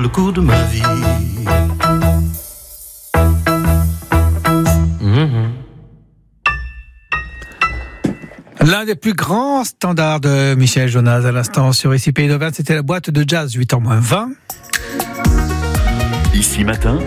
le coup de ma vie. L'un des plus grands standards de Michel Jonas à l'instant sur Ici Pays d'Auvergne, c'était la boîte de jazz 8h-20. Ici matin,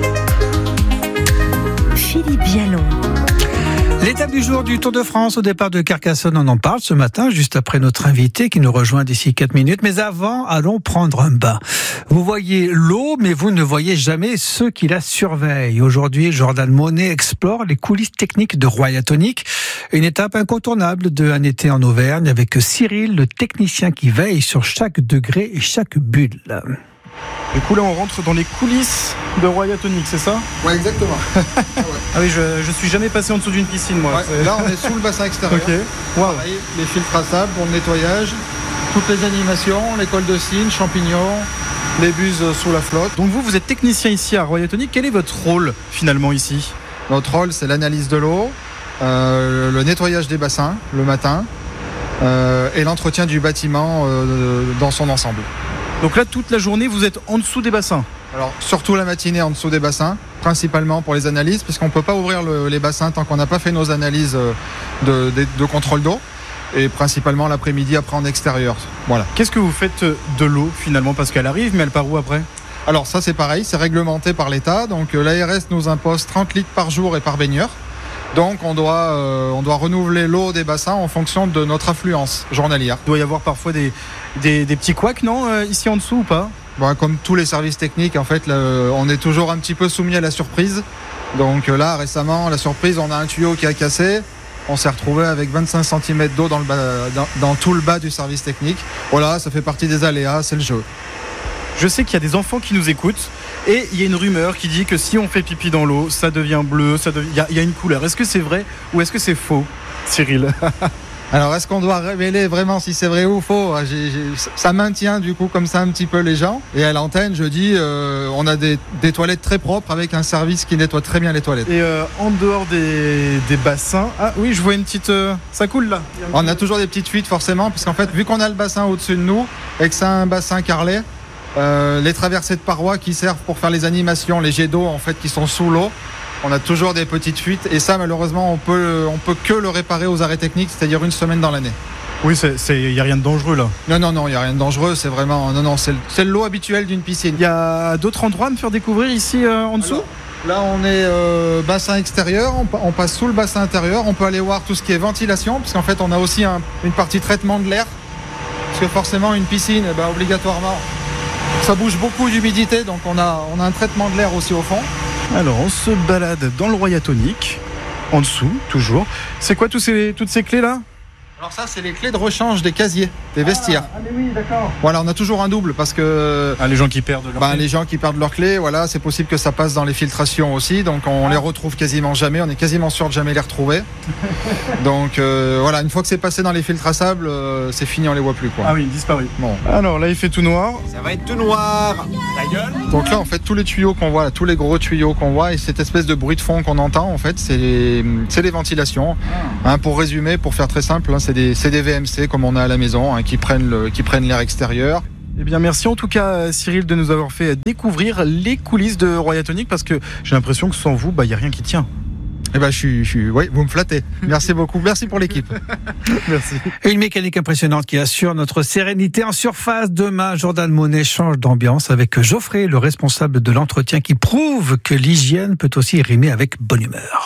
Philippe Vialon. L'étape du jour du Tour de France au départ de Carcassonne, on en parle ce matin, juste après notre invité qui nous rejoint d'ici 4 minutes. Mais avant, allons prendre un bain. Vous voyez l'eau, mais vous ne voyez jamais ceux qui la surveillent. Aujourd'hui, Jordan Monet explore les coulisses techniques de Royatonic. Une étape incontournable de Un été en Auvergne avec Cyril, le technicien qui veille sur chaque degré et chaque bulle. Du coup là on rentre dans les coulisses de Royatonic, c'est ça ? Ouais, exactement. Ah oui, je suis jamais passé en dessous d'une piscine moi. Ouais, là on est sous le bassin extérieur. Ok. Wow. Pareil, les filtres à sable pour le nettoyage, toutes les animations, les cols de cygne, champignons, les buses sous la flotte. Donc vous êtes technicien ici à Royatonic, quel est votre rôle finalement ici ? Notre rôle c'est l'analyse de l'eau, le nettoyage des bassins le matin et l'entretien du bâtiment dans son ensemble. Donc là toute la journée vous êtes en dessous des bassins ? Alors surtout la matinée en dessous des bassins, principalement pour les analyses, puisqu'on ne peut pas ouvrir les bassins tant qu'on n'a pas fait nos analyses de contrôle d'eau, et principalement l'après-midi après en extérieur. Voilà. Qu'est-ce que vous faites de l'eau finalement ? Parce qu'elle arrive, mais elle part où après ? Alors ça c'est pareil, c'est réglementé par l'État, donc l'ARS nous impose 30 litres par jour et par baigneur. Donc on doit renouveler l'eau des bassins en fonction de notre affluence journalière. Il doit y avoir parfois des petits couacs, non, ici en dessous ou pas ? Bon, comme tous les services techniques, en fait, on est toujours un petit peu soumis à la surprise. Donc là, récemment, la surprise, on a un tuyau qui a cassé. On s'est retrouvé avec 25 cm d'eau dans tout le bas du service technique. Voilà, ça fait partie des aléas, c'est le jeu. Je sais qu'il y a des enfants qui nous écoutent et il y a une rumeur qui dit que si on fait pipi dans l'eau, ça devient bleu, il y a une couleur. Est-ce que c'est vrai ou est-ce que c'est faux, Cyril ? Alors, est-ce qu'on doit révéler vraiment si c'est vrai ou faux ? Ça maintient du coup comme ça un petit peu les gens. Et à l'antenne, je dis, on a des toilettes très propres avec un service qui nettoie très bien les toilettes. Et en dehors des bassins, ah oui, je vois une petite... ça coule là. On a toujours des petites fuites forcément, puisqu'en fait, vu qu'on a le bassin au-dessus de nous et que c'est un bassin carrelé, les traversées de parois qui servent pour faire les animations, les jets d'eau en fait qui sont sous l'eau, on a toujours des petites fuites et ça malheureusement on peut que le réparer aux arrêts techniques, c'est-à-dire une semaine dans l'année. Oui, il n'y a rien de dangereux là. Non, il n'y a rien de dangereux, c'est vraiment c'est l'eau habituelle d'une piscine. Il y a d'autres endroits à me faire découvrir ici en dessous ? Alors, là on est bassin extérieur, on passe sous le bassin intérieur, on peut aller voir tout ce qui est ventilation, parce qu'en fait on a aussi une partie traitement de l'air, parce que forcément une piscine, obligatoirement, ça bouge beaucoup d'humidité, donc on a un traitement de l'air aussi au fond. Alors on se balade dans le Royatonic, en dessous toujours. C'est quoi toutes ces clés là ? Alors ça c'est les clés de rechange des casiers, des vestiaires. Ah mais oui, d'accord. Voilà, on a toujours un double parce que... les gens qui perdent leurs clés. Les gens qui perdent leurs clés, voilà, c'est possible que ça passe dans les filtrations aussi, donc on les retrouve quasiment jamais, on est quasiment sûr de jamais les retrouver. Donc voilà, une fois que c'est passé dans les filtres à sable, c'est fini, on les voit plus quoi. Ah oui, disparu. Bon. Alors là il fait tout noir. Ça va être tout noir. Ta gueule. Donc là en fait tous les tuyaux qu'on voit, tous les gros tuyaux qu'on voit et cette espèce de bruit de fond qu'on entend en fait, c'est les ventilations. Pour résumer, pour faire très simple, c'est des VMC comme on a à la maison qui prennent l'air extérieur. Eh bien merci en tout cas Cyril de nous avoir fait découvrir les coulisses de Royatonic parce que j'ai l'impression que sans vous, il n'y a rien qui tient. Oui, vous me flattez. Merci beaucoup. Merci pour l'équipe. Merci. Une mécanique impressionnante qui assure notre sérénité en surface. Demain, Jordan Monet change d'ambiance avec Geoffrey, le responsable de l'entretien qui prouve que l'hygiène peut aussi rimer avec bonne humeur.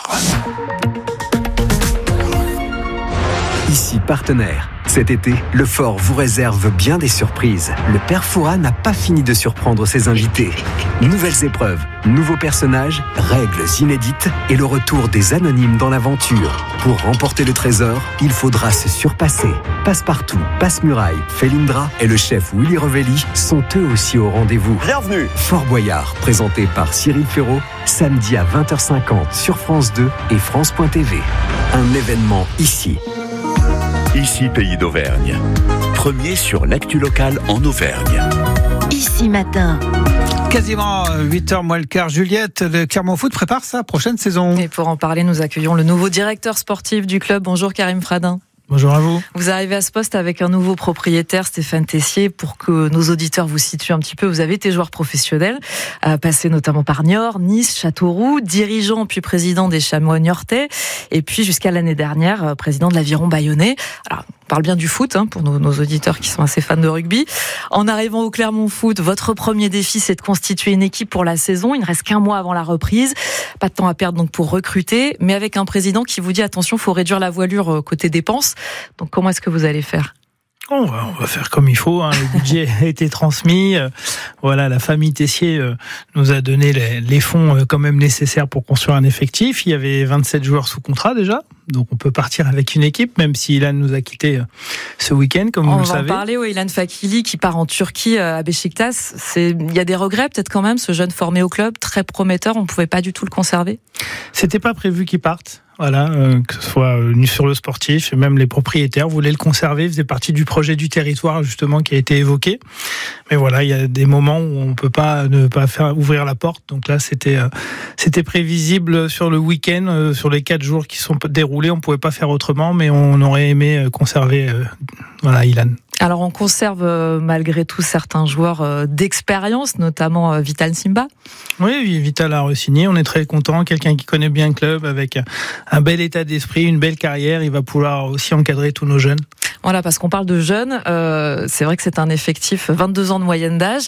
Ici partenaire. Cet été, le Fort vous réserve bien des surprises. Le Père Fouras n'a pas fini de surprendre ses invités. Nouvelles épreuves, nouveaux personnages, règles inédites et le retour des anonymes dans l'aventure. Pour remporter le trésor, il faudra se surpasser. Passe-Partout, Passe-Muraille, Felindra et le chef Willy Revelli sont eux aussi au rendez-vous. bienvenue. Fort Boyard, présenté par Cyril Ferraud, samedi à 20h50 sur France 2 et France.tv. Un événement ici. Ici Pays d'Auvergne. Premier sur l'actu locale en Auvergne. Ici matin. Quasiment 8h moins le quart. Juliette, le Clermont Foot prépare sa prochaine saison. Et pour en parler, nous accueillons le nouveau directeur sportif du club. Bonjour Karim Fradin. Bonjour à vous. Vous arrivez à ce poste avec un nouveau propriétaire, Stéphane Tessier. Pour que nos auditeurs vous situent un petit peu, vous avez été joueur professionnel, passé notamment par Niort, Nice, Châteauroux, dirigeant puis président des Chamois niortais, et puis jusqu'à l'année dernière, président de l'Aviron bayonnais. Alors, on parle bien du foot pour nos auditeurs qui sont assez fans de rugby. En arrivant au Clermont Foot, votre premier défi, c'est de constituer une équipe pour la saison. Il ne reste qu'un mois avant la reprise. Pas de temps à perdre donc pour recruter, mais avec un président qui vous dit attention, faut réduire la voilure côté dépenses. Donc comment est-ce que vous allez faire ? On va faire comme il faut. Le budget a été transmis. Voilà, la famille Tessier nous a donné les fonds quand même nécessaires pour construire un effectif. Il y avait 27 joueurs sous contrat déjà. Donc on peut partir avec une équipe, même si Ilan nous a quittés ce week-end, comme vous le savez. On va en parler, Ilan Fakili qui part en Turquie à Beşiktaş. Il y a des regrets peut-être quand même, ce jeune formé au club, très prometteur, on ne pouvait pas du tout le conserver. C'était pas prévu qu'il parte. Voilà, que ce soit sur le sportif et même les propriétaires voulaient le conserver, faisait partie du projet du territoire justement qui a été évoqué. Mais voilà, il y a des moments où on peut pas ne pas faire ouvrir la porte. Donc là, c'était prévisible sur le week-end, sur les 4 jours qui sont déroulés, on pouvait pas faire autrement, mais on aurait aimé conserver Ilan. Alors on conserve malgré tout certains joueurs d'expérience, notamment Vital Simba. Oui, Vital a re-signé, on est très content, quelqu'un qui connaît bien le club avec un bel état d'esprit, une belle carrière, il va pouvoir aussi encadrer tous nos jeunes. Voilà, parce qu'on parle de jeunes, c'est vrai que c'est un effectif 22 ans de moyenne d'âge,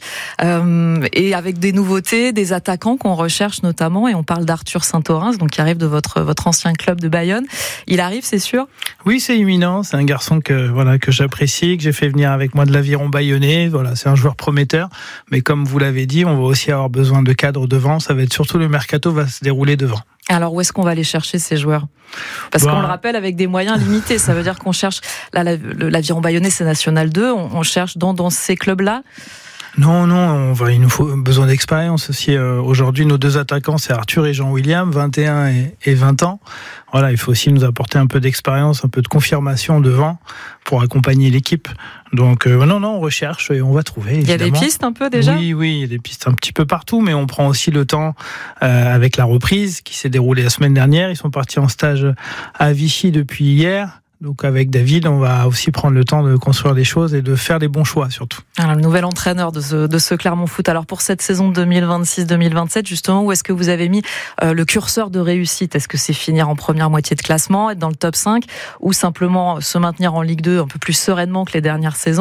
et avec des nouveautés, des attaquants qu'on recherche notamment, et on parle d'Arthur Saint-Orens, donc qui arrive de votre ancien club de Bayonne. Il arrive, c'est sûr ? Oui, c'est imminent, c'est un garçon que j'apprécie, que j'ai fait venir avec moi de l'Aviron bayonnais. Voilà, c'est un joueur prometteur, mais comme vous l'avez dit, on va aussi avoir besoin de cadres devant, ça va être surtout le mercato va se dérouler devant. Alors où est-ce qu'on va aller chercher ces joueurs ? Parce qu'on le rappelle avec des moyens limités, ça veut dire qu'on cherche, là l'Aviron bayonnais c'est National 2, on cherche dans ces clubs-là ? Non, il nous faut besoin d'expérience aussi. Aujourd'hui, nos 2 attaquants, c'est Arthur et Jean-William, 21 et 20 ans. Voilà, il faut aussi nous apporter un peu d'expérience, un peu de confirmation devant pour accompagner l'équipe. Donc, on recherche et on va trouver. Évidemment. Il y a des pistes un peu déjà ? Oui, il y a des pistes un petit peu partout, mais on prend aussi le temps avec la reprise qui s'est déroulée la semaine dernière. Ils sont partis en stage à Vichy depuis hier. Donc avec David, on va aussi prendre le temps de construire des choses et de faire les bons choix surtout. Alors, le nouvel entraîneur de ce Clermont Foot. Alors pour cette saison 2026-2027, justement, où est-ce que vous avez mis le curseur de réussite ? Est-ce que c'est finir en première moitié de classement, être dans le top 5, ou simplement se maintenir en Ligue 2 un peu plus sereinement que les dernières saisons ?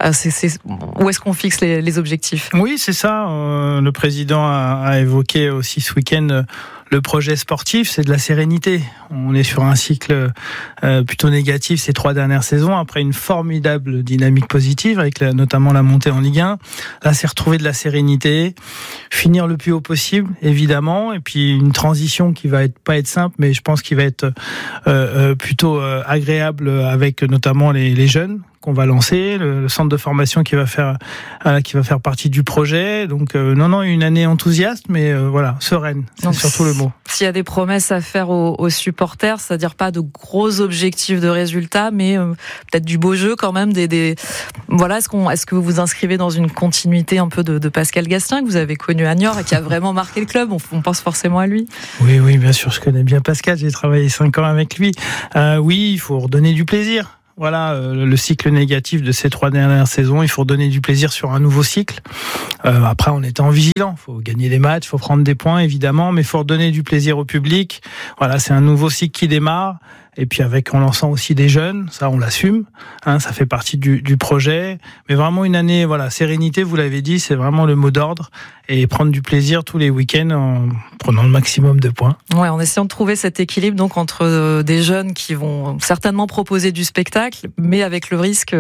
Où est-ce qu'on fixe les objectifs ? Oui, c'est ça. Le président a évoqué aussi ce week-end le projet sportif, c'est de la sérénité. On est sur un cycle plutôt négatif ces 3 dernières saisons, après une formidable dynamique positive, avec notamment la montée en Ligue 1. Là, c'est retrouver de la sérénité, finir le plus haut possible, évidemment, et puis une transition qui va pas être simple, mais je pense qu'il va être plutôt agréable avec notamment les jeunes qu'on va lancer, le centre de formation qui va faire partie du projet. Donc une année enthousiaste, mais sereine, c'est surtout le mot. S'il y a des promesses à faire aux supporters, c'est-à-dire pas de gros objectifs de résultats, mais peut-être du beau jeu quand même. Est-ce que vous vous inscrivez dans une continuité un peu de Pascal Gastien que vous avez connu à Niort et qui a vraiment marqué le club ? On pense forcément à lui. Oui, bien sûr, je connais bien Pascal. J'ai travaillé 5 ans avec lui. Oui, il faut redonner du plaisir. Voilà, le cycle négatif de ces 3 dernières saisons, il faut redonner du plaisir sur un nouveau cycle. Après, en étant vigilant, il faut gagner des matchs, il faut prendre des points, évidemment, mais il faut redonner du plaisir au public. Voilà, c'est un nouveau cycle qui démarre. Et puis en lançant aussi des jeunes, ça on l'assume, ça fait partie du projet. Mais vraiment une année, sérénité, vous l'avez dit, c'est vraiment le mot d'ordre. Et prendre du plaisir tous les week-ends en prenant le maximum de points. Ouais, en essayant de trouver cet équilibre donc entre des jeunes qui vont certainement proposer du spectacle, mais avec le risque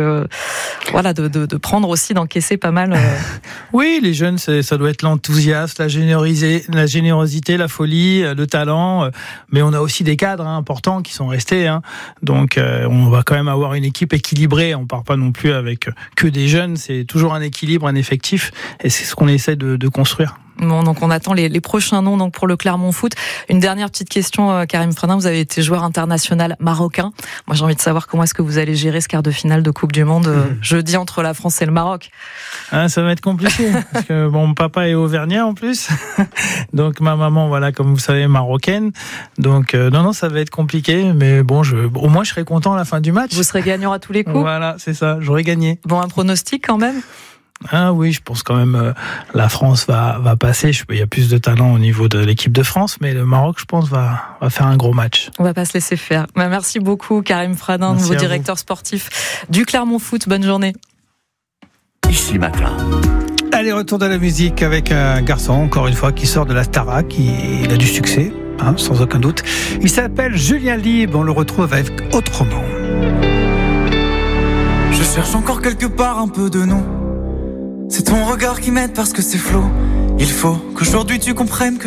de prendre aussi, d'encaisser pas mal. Oui, les jeunes, ça doit être l'enthousiasme, la générosité, la folie, le talent. Mais on a aussi des cadres importants qui sont restés. Donc on va quand même avoir une équipe équilibrée. On part pas non plus avec que des jeunes. C'est toujours un équilibre, un effectif. Et c'est ce qu'on essaie de construire. Bon, donc on attend les prochains noms donc pour le Clermont Foot. Une dernière petite question, Karim Fredin, vous avez été joueur international marocain. Moi, j'ai envie de savoir comment est-ce que vous allez gérer ce quart de finale de Coupe du Monde jeudi entre la France et le Maroc. Ça va être compliqué parce que mon papa est auvergnat en plus, donc ma maman, voilà, comme vous savez, marocaine. Donc non, ça va être compliqué, mais bon, au moins je serai content à la fin du match. Vous serez gagnant à tous les coups. Voilà, c'est ça, j'aurai gagné. Bon, un pronostic quand même. Ah oui, je pense quand même la France va passer. Il y a plus de talent au niveau de l'équipe de France, mais le Maroc, je pense, va faire un gros match. On va pas se laisser faire. Merci beaucoup, Karim Fredin, nouveau directeur sportif du Clermont Foot. Bonne journée. Ici Matin. Allez, retour de la musique avec un garçon, encore une fois, qui sort de la Starac. Il a du succès, sans aucun doute. Il s'appelle Julien Libre. On le retrouve avec Autrement. Je cherche encore quelque part un peu de nous. C'est ton regard qui m'aide parce que c'est flou. Il faut qu'aujourd'hui tu comprennes que